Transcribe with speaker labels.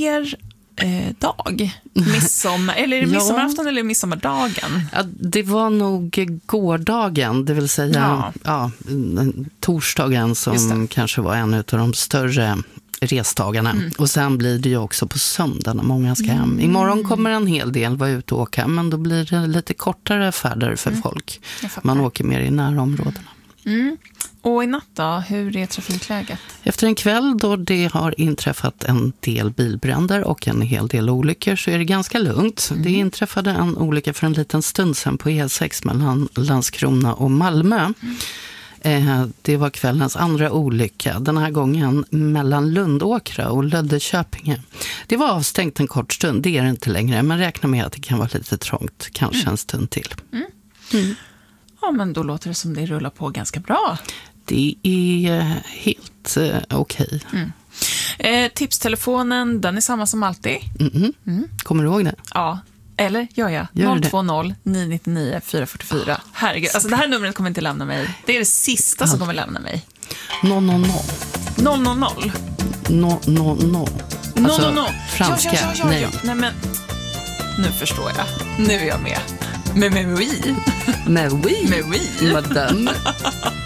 Speaker 1: er dag? Midsommar, eller är det midsommarafton eller midsommardagen?
Speaker 2: Ja, det var nog gårdagen, det vill säga torsdagen som kanske var en av de större resdagarna. Och sen blir det ju också på söndag när många ska hem. Imorgon kommer en hel del vara ute och åka, men då blir det lite kortare färder för folk. Man åker mer i närområdena.
Speaker 1: Och i natt då, hur är trafikläget?
Speaker 2: Efter en kväll då det har inträffat en del bilbränder och en hel del olyckor så är det ganska lugnt. Det inträffade en olycka för en liten stund sedan på E6 mellan Landskrona och Malmö. Det var kvällens andra olycka, den här gången mellan Lundåkra och Löddeköpinge. Det var avstängt en kort stund, det är det inte längre, men räkna med att det kan vara lite trångt, kanske en stund till.
Speaker 1: Ja, men då låter det som det rullar på ganska bra.
Speaker 2: Det är helt okej.
Speaker 1: Tipstelefonen, den är samma som alltid.
Speaker 2: Kommer du ihåg det?
Speaker 1: Ja, eller gör jag? 020-999-444. Herregud, alltså det här numret kommer inte lämna mig. Det är det sista som kommer lämna mig.
Speaker 2: 000.
Speaker 1: 000.
Speaker 2: Alltså, franska, nej.
Speaker 1: Nej, men nu förstår jag. Nu är jag med. Med oui.
Speaker 2: Madame.